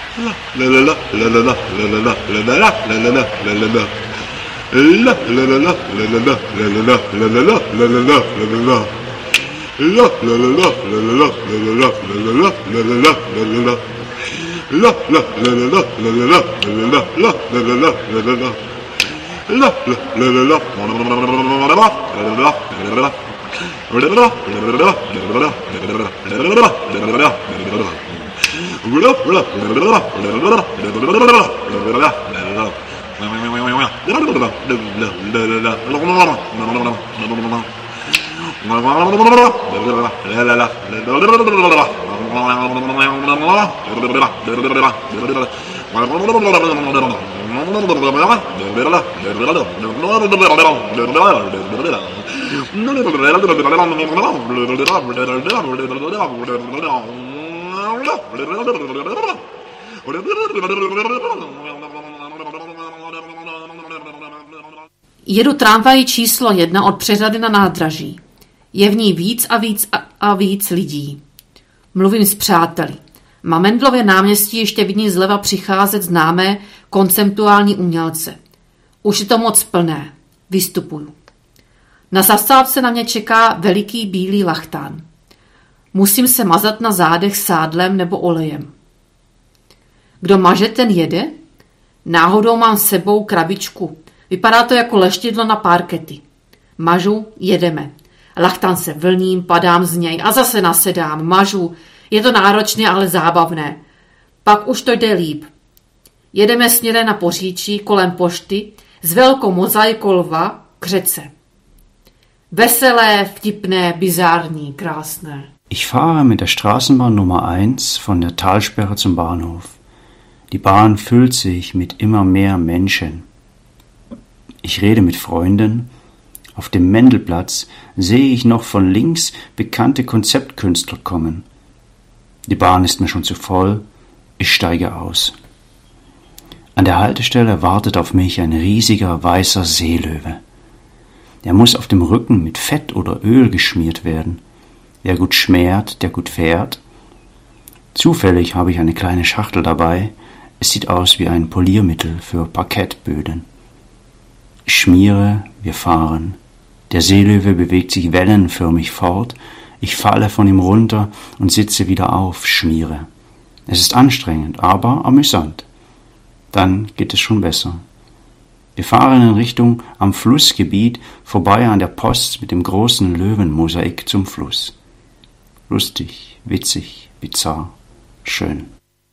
Jedu tramvají číslo 1 od přeřady na nádraží. Je v ní víc a víc a víc lidí. Mluvím s přáteli. Na Mendlově náměstí ještě vidím zleva přicházet známé konceptuální umělce. Už je to moc plné. Vystupuju. Na zastávce na mě čeká veliký bílý lachtán. Musím se mazat na zádech sádlem nebo olejem. Kdo maže, ten jede? Náhodou mám s sebou krabičku. Vypadá to jako leštidlo na parkety. Mažu, jedeme. Lachtán se vlním, padám z něj a zase nasedám, mažu. Je to náročné, ale zábavné. Pak už to jde líp. Jedeme směrem na Poříčí kolem pošty s velkou mozaikou lva k řece. Veselé, vtipné, bizarní, krásné. Ich fahre mit der Straßenbahn Nummer 1 von der Talsperre zum Bahnhof. Die Bahn füllt sich mit immer mehr Menschen. Ich rede mit Freunden. Auf dem Mendelplatz sehe ich noch von links bekannte Konzeptkünstler kommen. Die Bahn ist mir schon zu voll. Ich steige aus. An der Haltestelle wartet auf mich ein riesiger weißer Seelöwe. Der muss auf dem Rücken mit Fett oder Öl geschmiert werden. Wer gut schmäht, der gut fährt. Zufällig habe ich eine kleine Schachtel dabei. Es sieht aus wie ein Poliermittel für Parkettböden. Ich schmiere, wir fahren. Der Seelöwe bewegt sich wellenförmig fort. Ich falle von ihm runter und sitze wieder auf, schmiere. Es ist anstrengend, aber amüsant. Dann geht es schon besser. Wir fahren in Richtung am Flussgebiet vorbei an der Post mit dem großen Löwenmosaik zum Fluss. Lustig, witzig, bizarr, schön.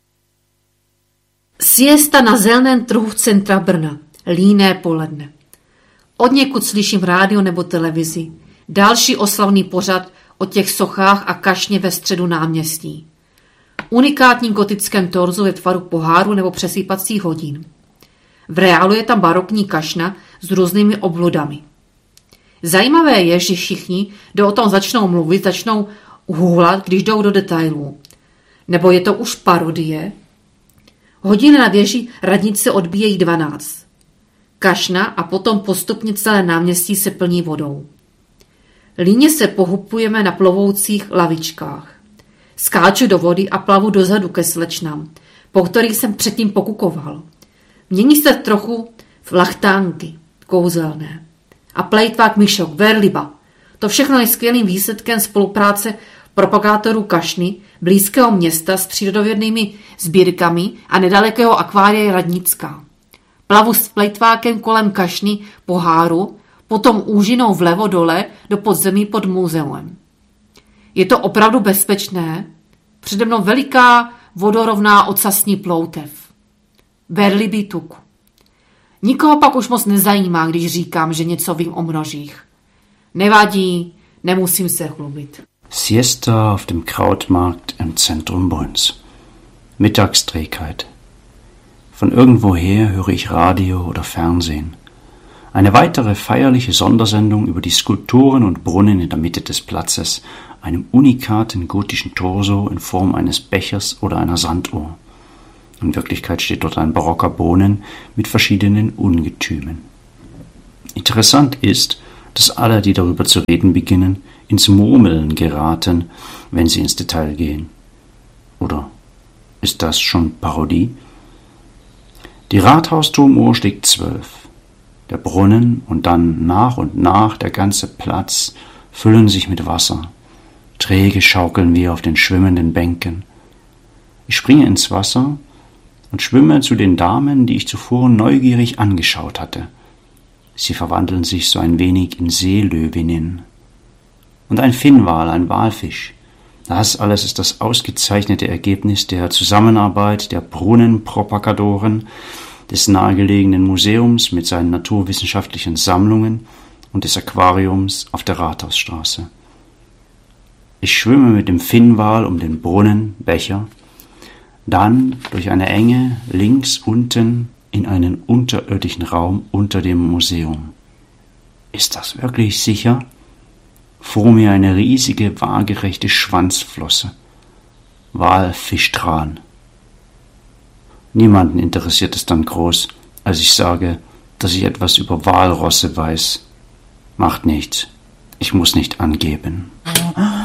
Siesta na zeleném trhu centra Brna. Líné poledne. Odněkud slyším rádio nebo televizi. Další oslavný pořad o těch sochách a kašně ve středu náměstí. Unikátním gotickém torzu ve tvaru poháru nebo přesýpacích hodin. V reálu je tam barokní kašna s různými obludami. Zajímavé je, že všichni, kdo o tom začnou mluvit, začnou uhlat, když jdou do detailů. Nebo je to už parodie? Hodiny na věži radnice odbíjejí 12. Kašna a potom postupně celé náměstí se plní vodou. Líně se pohupujeme na plovoucích lavičkách. Skáču do vody a plavu dozadu ke slečnám, po kterých jsem předtím pokukoval. Mění se trochu v lachtánky, kouzelné. A plejtvák myšok, verliba. To všechno je skvělým výsledkem spolupráce propagátorů kašny, blízkého města s přírodovědnými sbírkami a nedalekého akvária Radnická. Plavu s plejtvákem kolem kašny poháru, potom úžinou vlevo dole do podzemí pod muzeum. Je to opravdu bezpečné? Přede mnou veliká vodorovná ocasní ploutev. Verlibý tuk. Nikoho pak už moc nezajímá, když říkám, že něco vím o množích. Nevadí, nemusím se chlubit. Siesta auf dem Krautmarkt im Zentrum Brünns. Mittagsträgheit. Von irgendwoher höre ich Radio oder Fernsehen. Eine weitere feierliche Sondersendung über die Skulpturen und Brunnen in der Mitte des Platzes, einem unikaten gotischen Torso in Form eines Bechers oder einer Sanduhr. In Wirklichkeit steht dort ein barocker Brunnen mit verschiedenen Ungetümen. Interessant ist, dass alle, die darüber zu reden beginnen, ins Murmeln geraten, wenn sie ins Detail gehen. Oder Ist das schon Parodie? Die Rathausturmuhr schlägt 12. Der Brunnen und dann nach und nach der ganze Platz füllen sich mit Wasser. Träge schaukeln wir auf den schwimmenden Bänken. Ich springe ins Wasser und schwimme zu den Damen, die ich zuvor neugierig angeschaut hatte. Sie verwandeln sich so ein wenig in Seelöwinnen. Und ein Finnwal, ein Walfisch. Das alles ist das ausgezeichnete Ergebnis der Zusammenarbeit der Brunnenpropagatoren, des nahegelegenen Museums mit seinen naturwissenschaftlichen Sammlungen und des Aquariums auf der Rathausstraße. Ich schwimme mit dem Finnwal um den Brunnenbecher, dann durch eine Enge links unten in einen unterirdischen Raum unter dem Museum. Ist das wirklich sicher? Vor mir eine riesige, waagerechte Schwanzflosse. Walfischtran. Niemanden interessiert es dann groß, als ich sage, dass ich etwas über Walrosse weiß. Macht nichts. Ich muss nicht angeben.